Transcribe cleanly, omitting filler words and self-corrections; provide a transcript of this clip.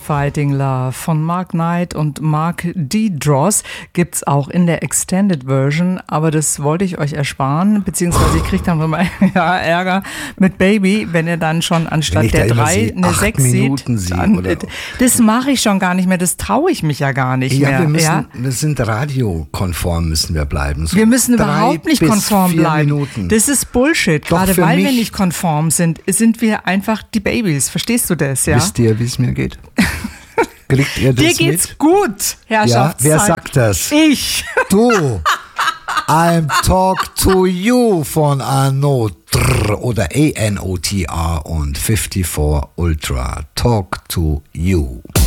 Fighting Love von Mark Knight und Mark D. Dross gibt's auch in der Extended Version, aber das wollte ich euch ersparen, beziehungsweise ich kriege dann immer Ärger mit Baby, wenn ihr dann schon anstatt der 3 eine 6 seht. Das mache ich schon gar nicht mehr, das traue ich mich ja gar nicht mehr. Wir sind radiokonform, müssen wir bleiben. So wir müssen überhaupt nicht konform bleiben. Minuten. Das ist Bullshit. Gerade weil wir nicht konform sind, sind wir einfach die Babys. Verstehst du das? Ja? Wisst ihr, wie es mir geht? Kriegt ihr das Dir geht's mit? gut, Herrschaftszeit. Ja, wer sagt das? Ich. Du. I'm Talk to You von Anotr oder ANOTR und 54 Ultra. Talk to You.